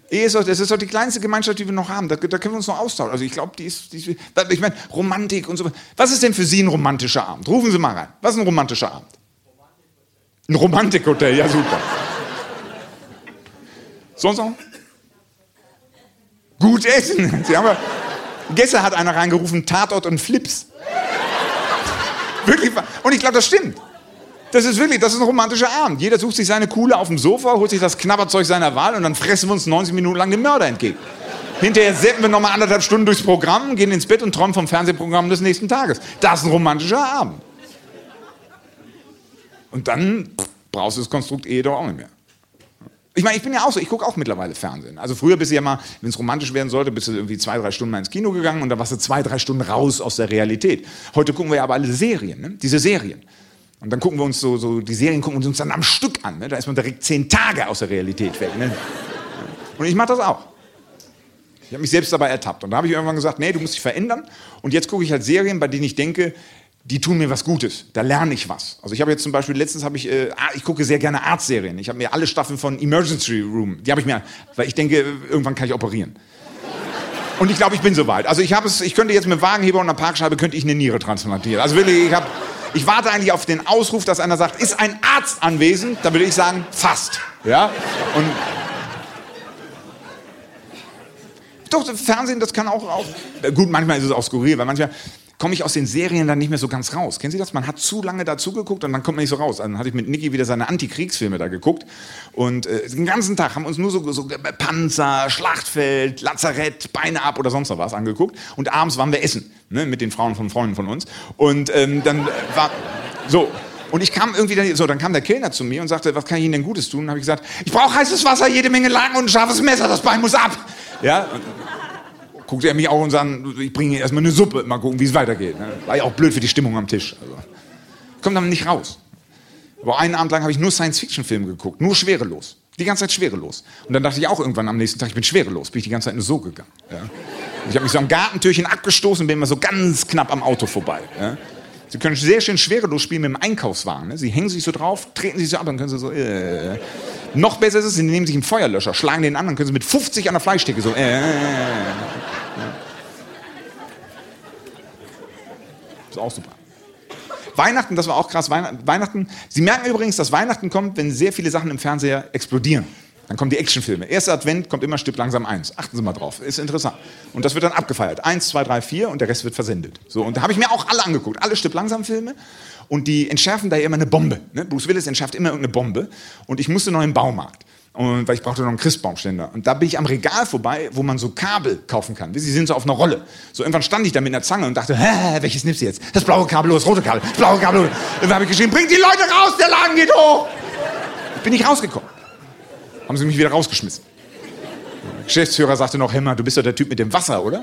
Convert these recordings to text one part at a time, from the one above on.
Das ist doch die kleinste Gemeinschaft, die wir noch haben. Da können wir uns noch austauschen. Also ich glaube, ich meine, Romantik und so. Was ist denn für Sie ein romantischer Abend? Rufen Sie mal rein. Was ist ein romantischer Abend? Ein Romantikhotel, ja super. Sonst noch? Gut essen. Gestern hat einer reingerufen, Tatort und Flips. Wirklich. Und ich glaube, das stimmt. Das ist ein romantischer Abend. Jeder sucht sich seine Kuhle auf dem Sofa, holt sich das Knabberzeug seiner Wahl und dann fressen wir uns 90 Minuten lang den Mörder entgegen. Hinterher setzen wir nochmal 1,5 Stunden durchs Programm, gehen ins Bett und träumen vom Fernsehprogramm des nächsten Tages. Das ist ein romantischer Abend. Und dann brauchst du das Konstrukt Ehe doch auch nicht mehr. Ich meine, ich bin ja auch so, ich gucke auch mittlerweile Fernsehen. Also früher bist du ja mal, wenn es romantisch werden sollte, bist du irgendwie 2-3 Stunden mal ins Kino gegangen und dann warst du 2-3 Stunden raus aus der Realität. Heute gucken wir ja aber alle Serien, ne? Diese Serien. Und dann gucken wir uns die Serien gucken uns dann am Stück an. Ne? Da ist man direkt 10 Tage aus der Realität weg. Ne? Und ich mache das auch. Ich habe mich selbst dabei ertappt. Und da habe ich irgendwann gesagt, nee, du musst dich verändern. Und jetzt gucke ich halt Serien, bei denen ich denke, die tun mir was Gutes. Da lerne ich was. Also ich habe jetzt zum Beispiel, letztens ich gucke sehr gerne Arztserien. Ich habe mir alle Staffeln von Emergency Room, die habe ich mir, weil ich denke, irgendwann kann ich operieren. Und ich glaube, ich bin soweit. Also ich könnte jetzt mit einem Wagenheber und einer Parkscheibe könnte ich eine Niere transplantieren. Also wirklich, ich warte eigentlich auf den Ausruf, dass einer sagt, ist ein Arzt anwesend? Dann würde ich sagen, fast. Ja? Und doch, Fernsehen, das kann auch... Gut, manchmal ist es auch skurril, weil manchmal komme ich aus den Serien dann nicht mehr so ganz raus. Kennen Sie das? Man hat zu lange dazu geguckt und dann kommt man nicht so raus. Dann hatte ich mit Niki wieder seine Antikriegsfilme da geguckt und den ganzen Tag haben wir uns nur so Panzer, Schlachtfeld, Lazarett, Beine ab oder sonst noch was angeguckt. Und abends waren wir essen, ne, mit den Frauen von Freunden von uns. Und dann war... So... Und ich kam irgendwie dann kam der Kellner zu mir und sagte, was kann ich Ihnen denn Gutes tun? Und habe ich gesagt, ich brauche heißes Wasser, jede Menge Laken und ein scharfes Messer, das Bein muss ab. Ja, und guckte er mich auch und sagte, ich bringe Ihnen erstmal eine Suppe, mal gucken, wie es weitergeht. War ja auch blöd für die Stimmung am Tisch. Also, kommt dann nicht raus. Aber einen Abend lang habe ich nur Science-Fiction-Filme geguckt, nur schwerelos. Die ganze Zeit schwerelos. Und dann dachte ich auch irgendwann am nächsten Tag, ich bin schwerelos, bin ich die ganze Zeit nur so gegangen. Ja. Und ich habe mich so am Gartentürchen abgestoßen, bin immer so ganz knapp am Auto vorbei. Ja. Sie können sehr schön schwerelos spielen mit dem Einkaufswagen. Ne? Sie hängen sich so drauf, treten sich so ab, dann können Sie so... Noch besser ist es, Sie nehmen sich einen Feuerlöscher, schlagen den an, dann können Sie mit 50 an der Fleischtheke so... Ist auch super. Weihnachten, das war auch krass. Weihnachten. Sie merken übrigens, dass Weihnachten kommt, wenn sehr viele Sachen im Fernseher explodieren. Dann kommen die Actionfilme. Erster Advent kommt immer Stück langsam 1. Achten Sie mal drauf, ist interessant. Und das wird dann abgefeiert. 1, 2, 3, 4 und der Rest wird versendet. So, und da habe ich mir auch alle angeguckt. Alle Stück langsam Filme. Und die entschärfen da ja immer eine Bombe. Ne? Bruce Willis entschärft immer irgendeine Bombe. Und ich musste noch in den Baumarkt. Weil ich brauchte noch einen Christbaumständer. Und da bin ich am Regal vorbei, wo man so Kabel kaufen kann. Sie sind so auf einer Rolle. So irgendwann stand ich da mit einer Zange und dachte, welches nimmst du jetzt? Das blaue Kabel oder das rote Kabel? Das blaue Kabel. Und dann habe ich geschrieben, bringt die Leute raus, der Laden geht hoch. Bin ich rausgekommen. Haben sie mich wieder rausgeschmissen. Der Geschäftsführer sagte noch, Hemmer, du bist doch der Typ mit dem Wasser, oder?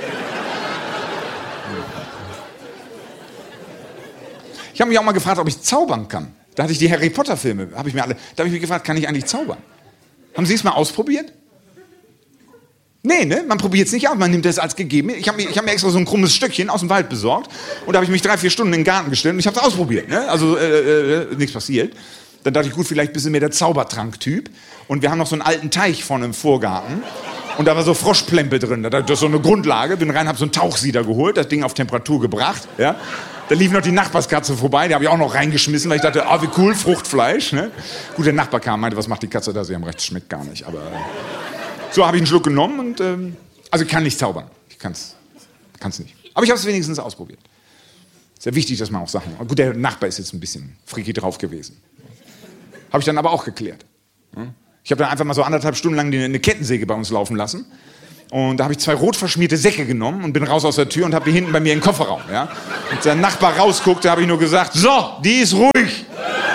Ich habe mich auch mal gefragt, ob ich zaubern kann. Da hatte ich die Harry Potter Filme, da habe ich mich gefragt, kann ich eigentlich zaubern? Haben Sie es mal ausprobiert? Nee, ne? Man probiert es nicht aus, man nimmt es als gegeben. Ich hab mir extra so ein krummes Stückchen aus dem Wald besorgt und da habe ich mich 3-4 Stunden in den Garten gestellt und ich habe es ausprobiert. Ne? Also nichts passiert. Dann dachte ich, gut, vielleicht bist du mehr der Zaubertrank-Typ. Und wir haben noch so einen alten Teich vorne im Vorgarten. Und da war so Froschplempel drin. Das ist so eine Grundlage. Bin rein, hab so einen Tauchsieder geholt, das Ding auf Temperatur gebracht. Ja. Da lief noch die Nachbarskatze vorbei, die habe ich auch noch reingeschmissen, weil ich dachte, wie cool, Fruchtfleisch. Ne? Gut, der Nachbar kam, meinte, was macht die Katze da? Sie haben recht, schmeckt gar nicht. Aber so habe ich einen Schluck genommen und also ich kann nicht zaubern. Ich kann's nicht. Aber ich habe es wenigstens ausprobiert. Ist ja wichtig, dass man auch Sachen... Gut, der Nachbar ist jetzt ein bisschen freaky drauf gewesen. Habe ich dann aber auch geklärt. Ich habe dann einfach mal so 1,5 Stunden lang eine Kettensäge bei uns laufen lassen. Und da habe ich 2 rot verschmierte Säcke genommen und bin raus aus der Tür und habe die hinten bei mir im Kofferraum. Ja? Und der Nachbar rausguckte, habe ich nur gesagt, so, die ist ruhig.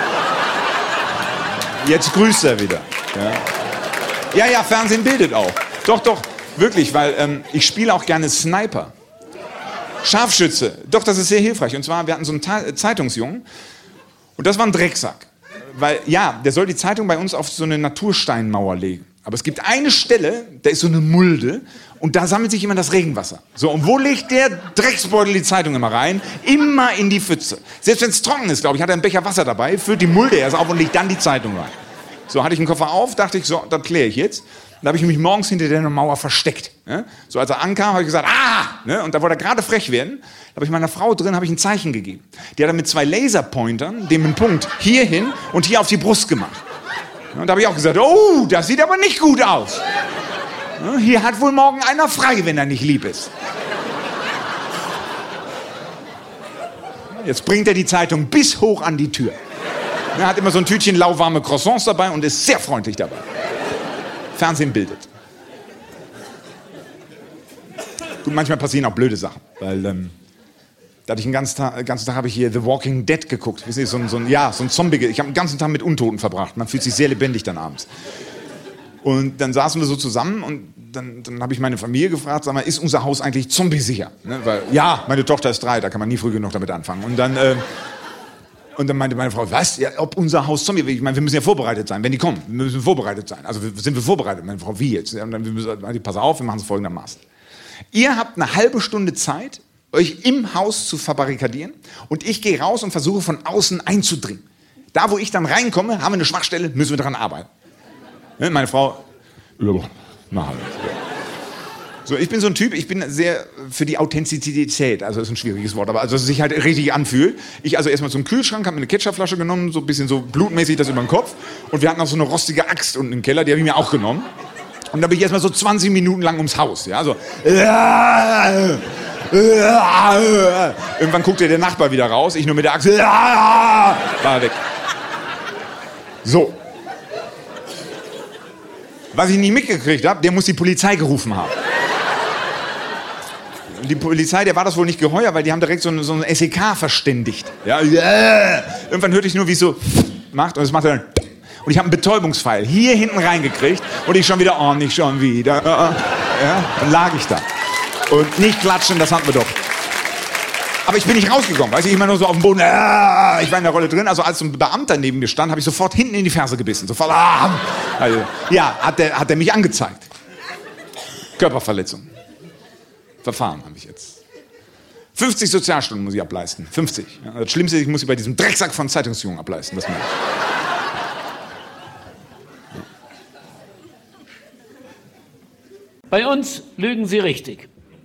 Jetzt grüßt er wieder. Ja, Fernsehen bildet auch. Doch, wirklich, weil ich spiele auch gerne Sniper. Scharfschütze. Doch, das ist sehr hilfreich. Und zwar, wir hatten so einen Zeitungsjungen und das war ein Drecksack. Weil, ja, der soll die Zeitung bei uns auf so eine Natursteinmauer legen. Aber es gibt eine Stelle, da ist so eine Mulde und da sammelt sich immer das Regenwasser. So, und wo legt der Drecksbeutel die Zeitung immer rein? Immer in die Pfütze. Selbst wenn es trocken ist, glaube ich, hat er einen Becher Wasser dabei, füllt die Mulde erst auf und legt dann die Zeitung rein. So hatte ich den Koffer auf, dachte ich, so, das kläre ich jetzt. Da habe ich mich morgens hinter der Mauer versteckt. Ne? So als er ankam, habe ich gesagt, ne? Und da wollte er gerade frech werden. Da habe ich meiner Frau drin, habe ich ein Zeichen gegeben. Die hat dann mit 2 Laserpointern dem einen Punkt hier hin und hier auf die Brust gemacht. Und da habe ich auch gesagt, oh, das sieht aber nicht gut aus. Hier hat wohl morgen einer frei, wenn er nicht lieb ist. Jetzt bringt er die Zeitung bis hoch an die Tür. Er hat immer so ein Tütchen lauwarme Croissants dabei und ist sehr freundlich dabei. Fernsehen bildet. Gut, manchmal passieren auch blöde Sachen, weil da hatte ich den ganzen Tag habe ich hier The Walking Dead geguckt. Wisst ihr, so ein Zombie. Ich habe den ganzen Tag mit Untoten verbracht. Man fühlt sich sehr lebendig dann abends. Und dann saßen wir so zusammen und dann habe ich meine Familie gefragt, sag mal, ist unser Haus eigentlich zombiesicher? Ne? Weil, ja, meine Tochter ist 3, da kann man nie früh genug damit anfangen. Und dann meinte meine Frau, was? Ja, ob unser Haus Zombie? Ich meine, wir müssen ja vorbereitet sein, wenn die kommen. Wir müssen vorbereitet sein. Also sind wir vorbereitet? Meine Frau, wie jetzt? Und dann, pass auf, wir machen es folgendermaßen. Ihr habt eine halbe Stunde Zeit, euch im Haus zu verbarrikadieren und ich gehe raus und versuche von außen einzudringen. Da, wo ich dann reinkomme, haben wir eine Schwachstelle, müssen wir daran arbeiten. Meine Frau, machen wir. So, ich bin so ein Typ, ich bin sehr für die Authentizität, also das ist ein schwieriges Wort, aber also, dass es sich halt richtig anfühlt. Ich also erstmal zum Kühlschrank, habe mir eine Ketchupflasche genommen, so ein bisschen so blutmäßig das über den Kopf und wir hatten auch so eine rostige Axt unten im Keller, die habe ich mir auch genommen. Und da bin ich erstmal so 20 Minuten lang ums Haus, ja, so. Irgendwann guckte der Nachbar wieder raus, ich nur mit der Axt, war weg. So. Was ich nicht mitgekriegt habe, der muss die Polizei gerufen haben. Die Polizei, der war das wohl nicht geheuer, weil die haben direkt so ein SEK verständigt. Ja, irgendwann hörte ich nur, wie es so macht und es macht dann. Und ich habe einen Betäubungspfeil hier hinten reingekriegt und ich schon wieder, oh, nicht schon wieder. Ja, dann lag ich da. Und nicht klatschen, das hatten wir doch. Aber ich bin nicht rausgekommen, weißt du, ich immer nur so auf dem Boden, ich war in der Rolle drin, also als ein Beamter neben mir stand, habe ich sofort hinten in die Ferse gebissen, sofort, also, ja, hat er mich angezeigt. Körperverletzung. Verfahren habe ich jetzt. 50 Sozialstunden muss ich ableisten, 50. Ja, das Schlimmste ist, ich muss sie bei diesem Drecksack von Zeitungsjungen ableisten, das merke ich. Bei uns lügen sie richtig.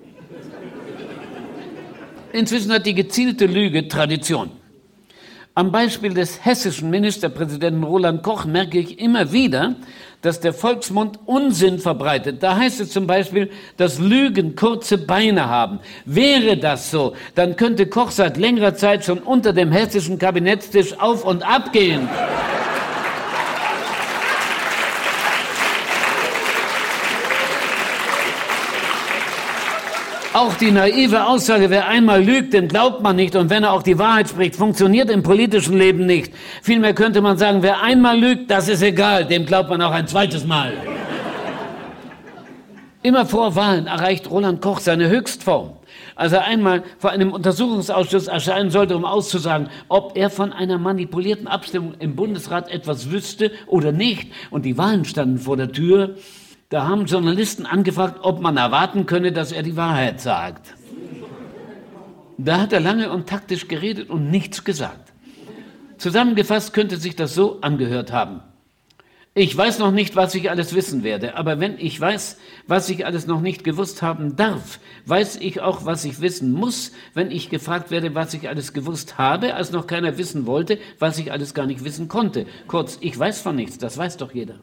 Inzwischen hat die gezielte Lüge Tradition. Am Beispiel des hessischen Ministerpräsidenten Roland Koch merke ich immer wieder, dass der Volksmund Unsinn verbreitet. Da heißt es zum Beispiel, dass Lügen kurze Beine haben. Wäre das so, dann könnte Koch seit längerer Zeit schon unter dem hessischen Kabinettstisch auf und ab gehen. Auch die naive Aussage, wer einmal lügt, den glaubt man nicht. Und wenn er auch die Wahrheit spricht, funktioniert im politischen Leben nicht. Vielmehr könnte man sagen, wer einmal lügt, das ist egal, dem glaubt man auch ein zweites Mal. Immer vor Wahlen erreicht Roland Koch seine Höchstform. Als er einmal vor einem Untersuchungsausschuss erscheinen sollte, um auszusagen, ob er von einer manipulierten Abstimmung im Bundesrat etwas wüsste oder nicht, und die Wahlen standen vor der Tür, da haben Journalisten angefragt, ob man erwarten könne, dass er die Wahrheit sagt. Da hat er lange und taktisch geredet und nichts gesagt. Zusammengefasst könnte sich das so angehört haben. Ich weiß noch nicht, was ich alles wissen werde, aber wenn ich weiß, was ich alles noch nicht gewusst haben darf, weiß ich auch, was ich wissen muss, wenn ich gefragt werde, was ich alles gewusst habe, als noch keiner wissen wollte, was ich alles gar nicht wissen konnte. Kurz, ich weiß von nichts, das weiß doch jeder.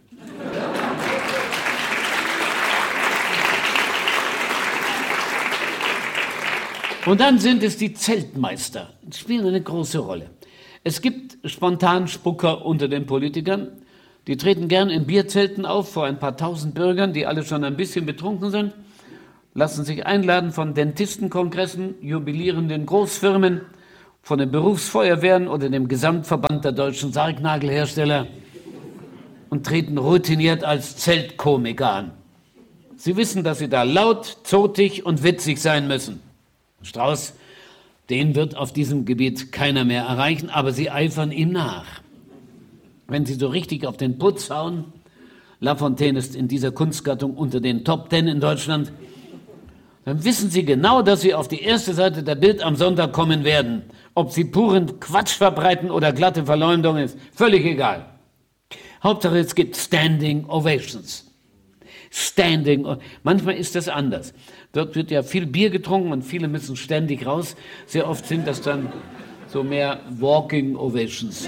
Und dann sind es die Zeltmeister. Die spielen eine große Rolle. Es gibt Spontanspucker unter den Politikern. Die treten gern in Bierzelten auf vor ein paar tausend Bürgern, die alle schon ein bisschen betrunken sind, lassen sich einladen von Dentistenkongressen, jubilierenden Großfirmen, von den Berufsfeuerwehren oder dem Gesamtverband der deutschen Sargnagelhersteller und treten routiniert als Zeltkomiker an. Sie wissen, dass sie da laut, zotig und witzig sein müssen. Strauß, den wird auf diesem Gebiet keiner mehr erreichen, aber sie eifern ihm nach. Wenn sie so richtig auf den Putz hauen, Lafontaine ist in dieser Kunstgattung unter den Top 10 in Deutschland, dann wissen sie genau, dass sie auf die erste Seite der Bild am Sonntag kommen werden. Ob sie puren Quatsch verbreiten oder glatte Verleumdung ist, völlig egal. Hauptsache es gibt Standing Ovations. Manchmal ist das anders. Dort wird ja viel Bier getrunken und viele müssen ständig raus. Sehr oft sind das dann so mehr Walking Ovations.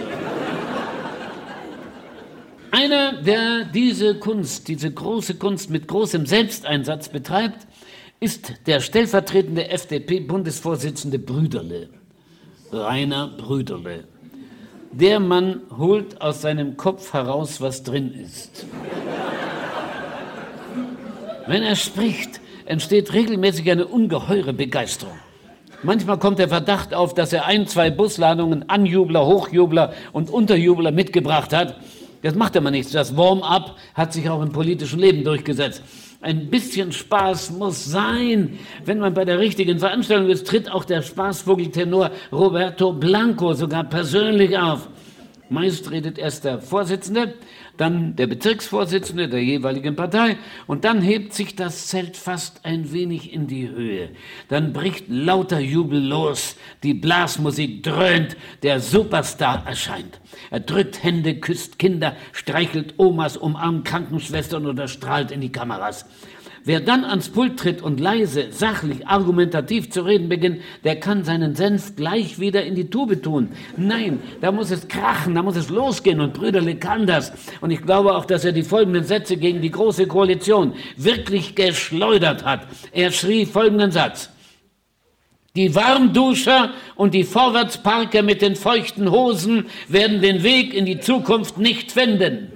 Einer, der diese große Kunst mit großem Selbsteinsatz betreibt, ist der stellvertretende FDP-Bundesvorsitzende Brüderle, Rainer Brüderle. Der Mann holt aus seinem Kopf heraus, was drin ist. Wenn er spricht, entsteht regelmäßig eine ungeheure Begeisterung. Manchmal kommt der Verdacht auf, dass er 1, 2 Busladungen Anjubler, Hochjubler und Unterjubler mitgebracht hat. Das macht aber nichts. Das Warm-up hat sich auch im politischen Leben durchgesetzt. Ein bisschen Spaß muss sein. Wenn man bei der richtigen Veranstaltung ist, tritt auch der Spaßvogeltenor Roberto Blanco sogar persönlich auf. Meist redet erst der Vorsitzende, dann der Bezirksvorsitzende der jeweiligen Partei und dann hebt sich das Zelt fast ein wenig in die Höhe. Dann bricht lauter Jubel los, die Blasmusik dröhnt, der Superstar erscheint. Er drückt Hände, küsst Kinder, streichelt Omas, umarmt Krankenschwestern oder strahlt in die Kameras. Wer dann ans Pult tritt und leise, sachlich, argumentativ zu reden beginnt, der kann seinen Senf gleich wieder in die Tube tun. Nein, da muss es krachen, da muss es losgehen und Brüderle kann das. Und ich glaube auch, dass er die folgenden Sätze gegen die Große Koalition wirklich geschleudert hat. Er schrie folgenden Satz: Die Warmduscher und die Vorwärtsparker mit den feuchten Hosen werden den Weg in die Zukunft nicht finden.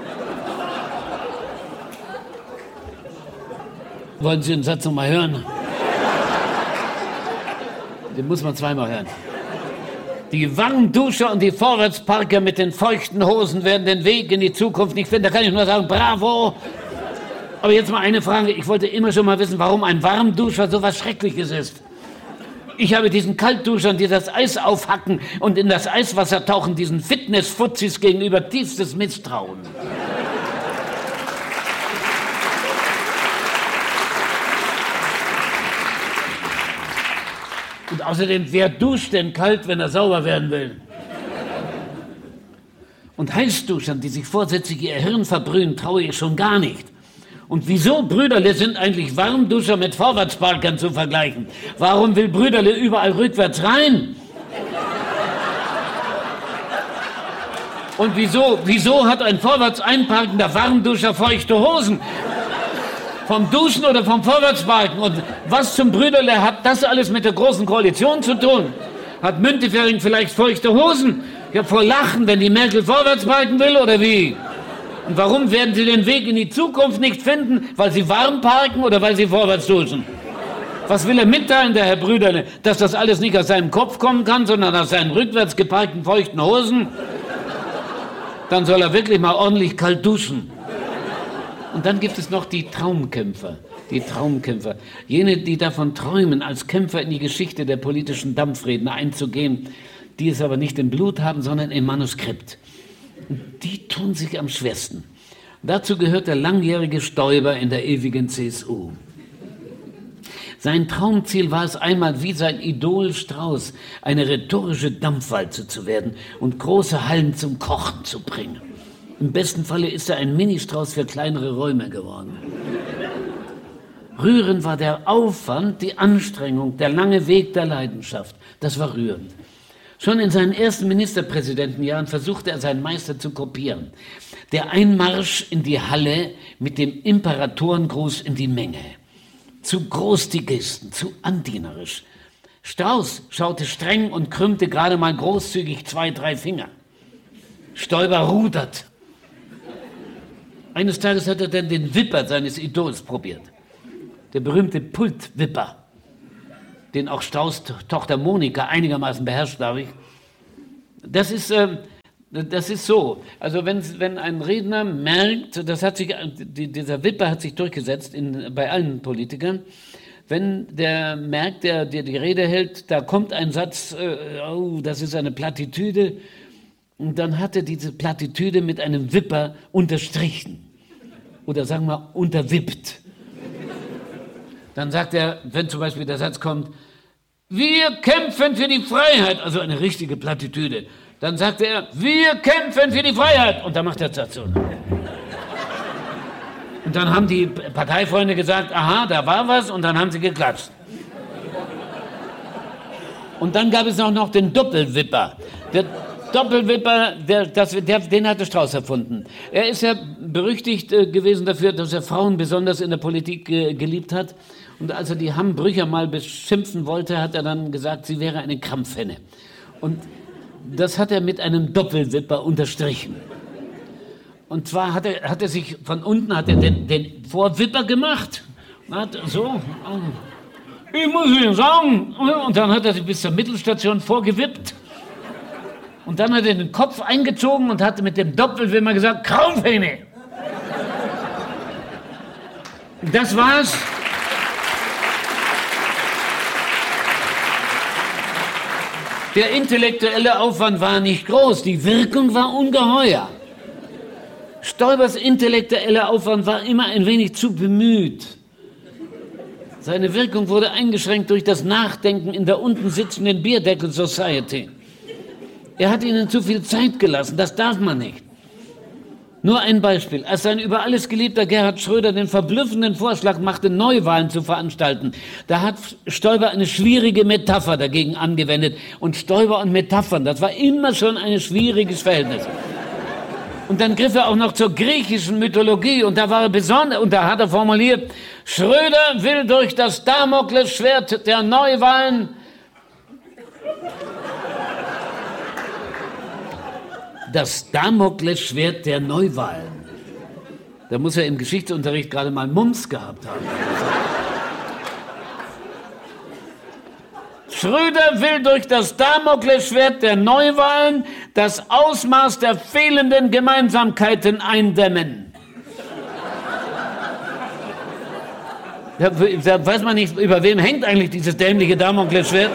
Wollen Sie den Satz noch mal hören? Den muss man zweimal hören. Die Warmduscher und die Vorwärtsparker mit den feuchten Hosen werden den Weg in die Zukunft nicht finden. Da kann ich nur sagen, bravo. Aber jetzt mal eine Frage. Ich wollte immer schon mal wissen, warum ein Warmduscher so was Schreckliches ist. Ich habe diesen Kaltduschern, die das Eis aufhacken und in das Eiswasser tauchen, diesen Fitnessfuzis gegenüber tiefstes Misstrauen. Und außerdem, wer duscht denn kalt, wenn er sauber werden will? Und Heißduschern, die sich vorsätzlich ihr Hirn verbrühen, traue ich schon gar nicht. Und wieso, Brüderle, sind eigentlich Warmduscher mit Vorwärtsparkern zu vergleichen? Warum will Brüderle überall rückwärts rein? Und wieso hat ein vorwärts einparkender Warmduscher feuchte Hosen? Vom Duschen oder vom Vorwärtsparken? Und was zum Brüderle hat das alles mit der Großen Koalition zu tun? Hat Müntefering vielleicht feuchte Hosen? Ich habe vor Lachen, wenn die Merkel vorwärts parken will, oder wie? Und warum werden sie den Weg in die Zukunft nicht finden? Weil sie warm parken oder weil sie vorwärts duschen? Was will er mitteilen, der Herr Brüderle? Dass das alles nicht aus seinem Kopf kommen kann, sondern aus seinen rückwärts geparkten feuchten Hosen? Dann soll er wirklich mal ordentlich kalt duschen. Und dann gibt es noch die Traumkämpfer. Die Traumkämpfer. Jene, die davon träumen, als Kämpfer in die Geschichte der politischen Dampfredner einzugehen, die es aber nicht im Blut haben, sondern im Manuskript. Und die tun sich am schwersten. Dazu gehört der langjährige Stoiber in der ewigen CSU. Sein Traumziel war es einmal, wie sein Idol Strauß, eine rhetorische Dampfwalze zu werden und große Hallen zum Kochen zu bringen. Im besten Falle ist er ein Ministrauß für kleinere Räume geworden. Rührend war der Aufwand, die Anstrengung, der lange Weg der Leidenschaft. Das war rührend. Schon in seinen ersten Ministerpräsidentenjahren versuchte er, seinen Meister zu kopieren. Der Einmarsch in die Halle mit dem Imperatorengruß in die Menge. Zu groß die Gesten, zu andienerisch. Strauß schaute streng und krümmte gerade mal großzügig 2, 3 Finger. Stoiber rudert. Eines Tages hat er dann den Wipper seines Idols probiert. Der berühmte Pultwipper, den auch Strauß' Tochter Monika einigermaßen beherrscht, glaube ich. Das ist so. Also wenn ein Redner merkt, dieser Wipper hat sich durchgesetzt bei allen Politikern, wenn der merkt, der die Rede hält, da kommt ein Satz, das ist eine Plattitüde, und dann hat er diese Plattitüde mit einem Wipper unterstrichen. Oder sagen wir unterwippt. Dann sagt er, wenn zum Beispiel der Satz kommt, wir kämpfen für die Freiheit, also eine richtige Plattitüde. Dann sagte er, wir kämpfen für die Freiheit. Und dann macht er dazu. Und dann haben die Parteifreunde gesagt, aha, da war was, und dann haben sie geklatscht. Und dann gab es auch noch den Doppelwipper. Der Doppelwipper, den hatte Strauß erfunden. Er ist ja berüchtigt gewesen dafür, dass er Frauen besonders in der Politik geliebt hat. Und als er die Hambrücher mal beschimpfen wollte, hat er dann gesagt, sie wäre eine Krampfhenne. Und das hat er mit einem Doppelwipper unterstrichen. Und zwar hat er sich von unten den Vorwipper gemacht. Hat so, ich muss Ihnen sagen, und dann hat er sich bis zur Mittelstation vorgewippt. Und dann hat er den Kopf eingezogen und hat mit dem Doppelwipper gesagt, Krampfhenne. Das war's. Der intellektuelle Aufwand war nicht groß, die Wirkung war ungeheuer. Stoibers intellektueller Aufwand war immer ein wenig zu bemüht. Seine Wirkung wurde eingeschränkt durch das Nachdenken in der unten sitzenden Bierdeckel Society. Er hat ihnen zu viel Zeit gelassen, das darf man nicht. Nur ein Beispiel. Als sein über alles geliebter Gerhard Schröder den verblüffenden Vorschlag machte, Neuwahlen zu veranstalten, da hat Stoiber eine schwierige Metapher dagegen angewendet. Und Stoiber und Metaphern, das war immer schon ein schwieriges Verhältnis. Und dann griff er auch noch zur griechischen Mythologie und da war er besonders, und da hat er formuliert, Schröder will durch das Damoklesschwert der Neuwahlen das Damoklesschwert der Neuwahlen. Da muss er im Geschichtsunterricht gerade mal Mumps gehabt haben. Schröder will durch das Damoklesschwert der Neuwahlen das Ausmaß der fehlenden Gemeinsamkeiten eindämmen. Da weiß man nicht, über wem hängt eigentlich dieses dämliche Damoklesschwert.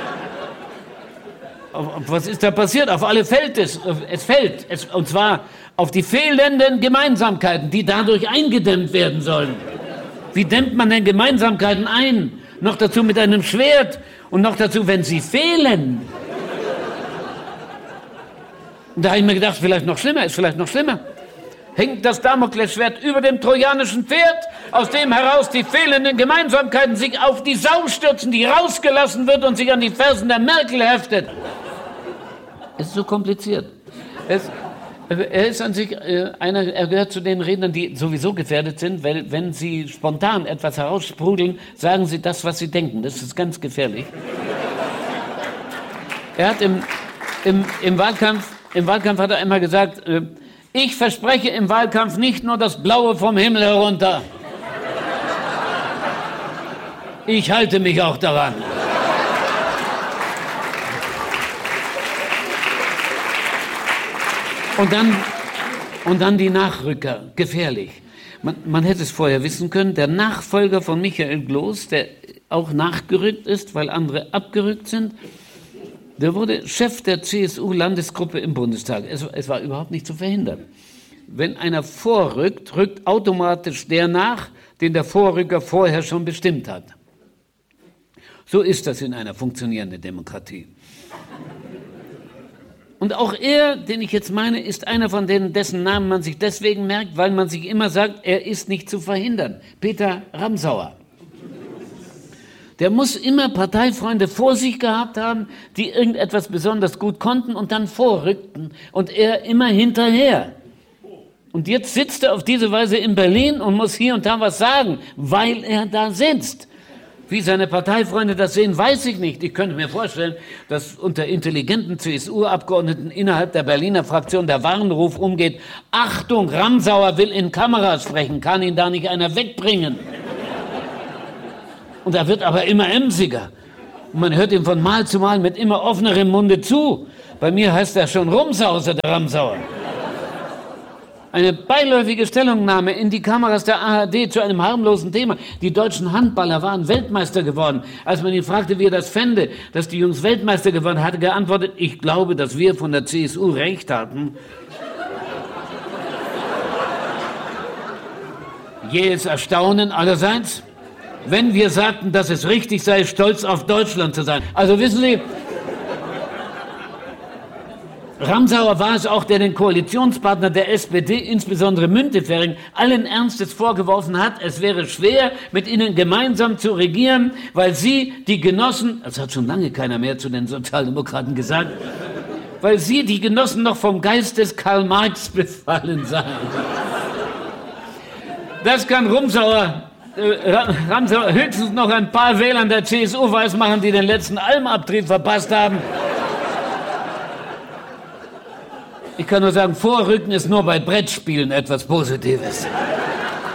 Was ist da passiert? Auf alle fällt es. Es fällt. Und zwar auf die fehlenden Gemeinsamkeiten, die dadurch eingedämmt werden sollen. Wie dämmt man denn Gemeinsamkeiten ein? Noch dazu mit einem Schwert und noch dazu, wenn sie fehlen. Und da habe ich mir gedacht, vielleicht noch schlimmer. Hängt das Damoklesschwert über dem trojanischen Pferd, aus dem heraus die fehlenden Gemeinsamkeiten sich auf die Sau stürzen, die rausgelassen wird und sich an die Fersen der Merkel heftet. Es ist so kompliziert. Er ist an sich er gehört zu den Rednern, die sowieso gefährdet sind, weil wenn sie spontan etwas heraussprudeln, sagen sie das, was sie denken. Das ist ganz gefährlich. Er hat im Wahlkampf hat er einmal gesagt, ich verspreche im Wahlkampf nicht nur das Blaue vom Himmel herunter. Ich halte mich auch daran. Und dann die Nachrücker, gefährlich. Man hätte es vorher wissen können, der Nachfolger von Michael Gloß, der auch nachgerückt ist, weil andere abgerückt sind, der wurde Chef der CSU-Landesgruppe im Bundestag. Es war überhaupt nicht zu verhindern. Wenn einer vorrückt, rückt automatisch der nach, den der Vorrücker vorher schon bestimmt hat. So ist das in einer funktionierenden Demokratie. Und auch er, den ich jetzt meine, ist einer von denen, dessen Namen man sich deswegen merkt, weil man sich immer sagt, er ist nicht zu verhindern. Peter Ramsauer. Der muss immer Parteifreunde vor sich gehabt haben, die irgendetwas besonders gut konnten und dann vorrückten. Und er immer hinterher. Und jetzt sitzt er auf diese Weise in Berlin und muss hier und da was sagen, weil er da sitzt. Wie seine Parteifreunde das sehen, weiß ich nicht. Ich könnte mir vorstellen, dass unter intelligenten CSU-Abgeordneten innerhalb der Berliner Fraktion der Warnruf umgeht, Achtung, Ramsauer will in Kameras sprechen, kann ihn da nicht einer wegbringen? Und er wird aber immer emsiger. Und man hört ihm von Mal zu Mal mit immer offenerem Munde zu. Bei mir heißt er schon Rumsauser, der Ramsauer. Eine beiläufige Stellungnahme in die Kameras der ARD zu einem harmlosen Thema. Die deutschen Handballer waren Weltmeister geworden. Als man ihn fragte, wie er das fände, dass die Jungs Weltmeister geworden, hatte er geantwortet, ich glaube, dass wir von der CSU recht hatten. Jähes Erstaunen allerseits, wenn wir sagten, dass es richtig sei, stolz auf Deutschland zu sein. Also wissen Sie, Ramsauer war es auch, der den Koalitionspartner der SPD, insbesondere Müntefering, allen Ernstes vorgeworfen hat, es wäre schwer, mit ihnen gemeinsam zu regieren, weil sie, die Genossen, das hat schon lange keiner mehr zu den Sozialdemokraten gesagt, weil sie, die Genossen, noch vom Geist des Karl Marx befallen seien. Das kann Ramsauer höchstens noch ein paar Wählern der CSU weismachen, die den letzten Almabtrieb verpasst haben. Ich kann nur sagen, Vorrücken ist nur bei Brettspielen etwas Positives.